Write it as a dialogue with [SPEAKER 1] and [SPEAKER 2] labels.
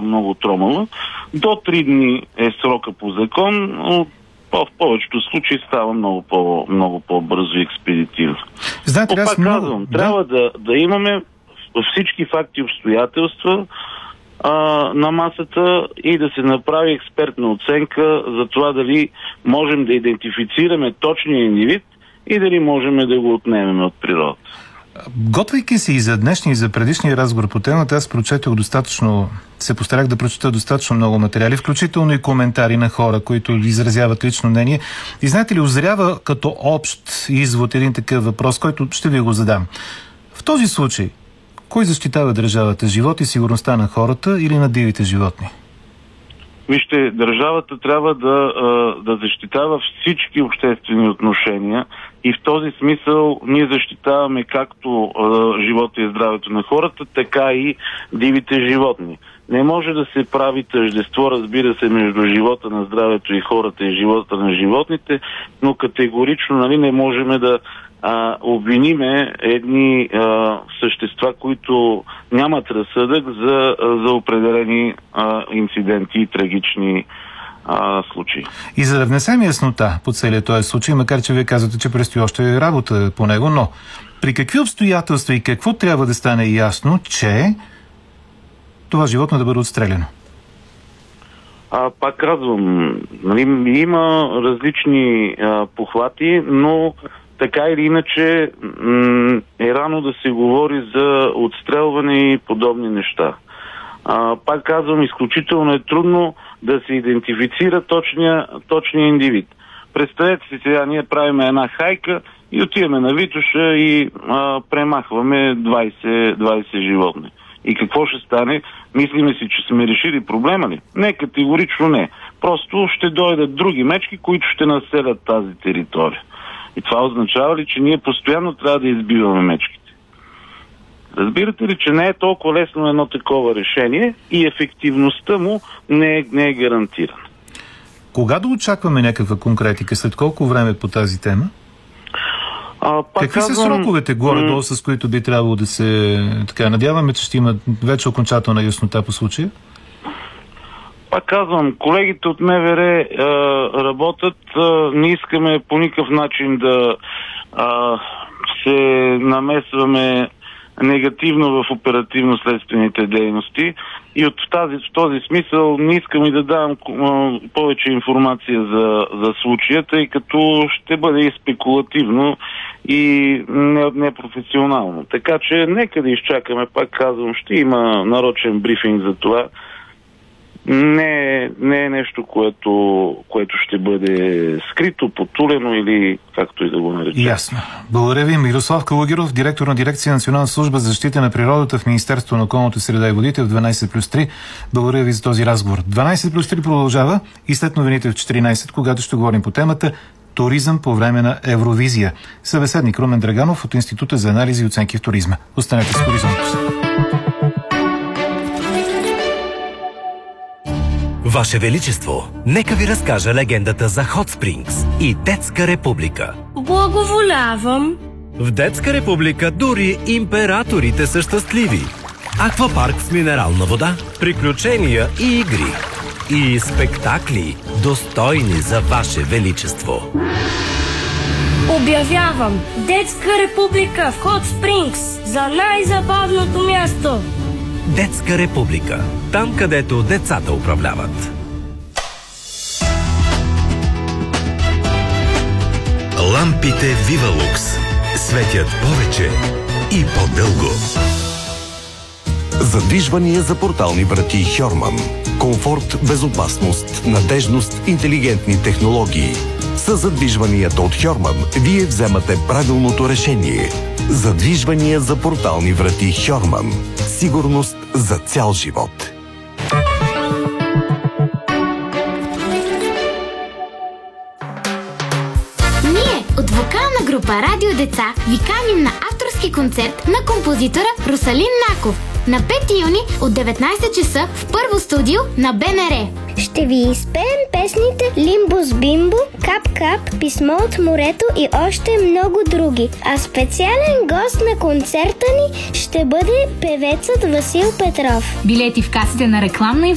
[SPEAKER 1] много тромава. До 3 дни е срока по закон, но в повечето случаи става много по-бързо и експедитивно.
[SPEAKER 2] Знаете,
[SPEAKER 1] пак казвам, трябва да имаме всички факти и обстоятелства на масата и да се направи експертна оценка за това дали можем да идентифицираме точния индивид и дали можем да го отнемем от природата.
[SPEAKER 2] Готвейки се и за днешния, и за предишния разговор по темата, аз се постарах да прочета достатъчно много материали, включително и коментари на хора, които изразяват лично мнение. И знаете ли, озрява като общ извод един такъв въпрос, който ще ви го задам. В този случай, кой защитава държавата? Живот и сигурността на хората или на дивите животни?
[SPEAKER 1] Вижте, държавата трябва да защитава всички обществени отношения и в този смисъл ние защитаваме както живота и здравето на хората, така и дивите животни. Не може да се прави тъждество, разбира се, между живота на здравето и хората и живота на животните, но категорично не можем да обвиниме едни същества, които нямат разсъдък за определени инциденти и трагични случаи.
[SPEAKER 2] И за да внесем яснота по целия този случай, макар че вие казвате, че предстои още работа по него, но при какви обстоятелства и какво трябва да стане ясно, че това животно да бъде отстреляно?
[SPEAKER 1] Пак казвам, има различни похвати, но така или иначе е рано да се говори за отстрелване и подобни неща. Пак казвам, изключително е трудно да се идентифицира точния индивид. Представете си сега, ние правим една хайка и отиваме на Витоша и премахваме 20 животни. И какво ще стане? Мислиме си, че сме решили проблема ли? Не, категорично не. Просто ще дойдат други мечки, които ще населят тази територия. И това означава ли, че ние постоянно трябва да избиваме мечките? Разбирате ли, че не е толкова лесно едно такова решение и ефективността му не е гарантирана.
[SPEAKER 2] Кога да очакваме някаква конкретика? След колко време по тази тема? Какви са сроковете горе-долу, с които би трябвало да се... надяваме, че ще има вече окончателна яснота по случая?
[SPEAKER 1] Пак казвам, колегите от МВР работят. Не искаме по никакъв начин да се намесваме негативно в оперативно-следствените дейности и в този смисъл не искам и да давам повече информация за случая, тъй като ще бъде и спекулативно и непрофесионално. Така че нека да изчакаме, пак казвам, ще има нарочен брифинг за това. Не е нещо, което ще бъде скрито, потулено или както и да го наречем.
[SPEAKER 2] Ясно. Благодаря ви. Мирослав Калугеров, директор на дирекция Национална служба за защита на природата в Министерството на околната среда и водите в 12+3. Благодаря ви за този разговор. 12+3 продължава и след новините в 14, когато ще говорим по темата туризъм по време на Евровизия. Събеседник Румен Драганов от Института за анализи и оценки в туризма. Останете с Хоризонт.
[SPEAKER 3] Ваше Величество, нека ви разкажа легендата за Hot Springs и Детска република.
[SPEAKER 4] Благоволявам.
[SPEAKER 3] В Детска република дори императорите са щастливи. Аквапарк с минерална вода, приключения и игри. И спектакли, достойни за Ваше Величество.
[SPEAKER 4] Обявявам Детска република в Hot Springs за най-забавното място.
[SPEAKER 3] Детска република. Там, където децата управляват.
[SPEAKER 5] Лампите Вивалукс светят повече и по-дълго. Задвижвания за портални врати Хьорман. Комфорт, безопасност, надежност, интелигентни технологии. С задвижванията от Хьорман вие вземате правилното решение. Задвижвания за портални врати Хьорман. Сигурност за цял живот.
[SPEAKER 6] Ние от вокална група Радио Деца ви каним на авторски концерт на композитора Русалин Наков на 5 юни от 19 часа в първо студио на БНР.
[SPEAKER 7] Ще ви изпеем песните Лимбус Бимбо, Кап Кап, Писмо от морето и още много други. А специален гост на концерта ни ще бъде певецът Васил Петров.
[SPEAKER 8] Билети в касите на рекламна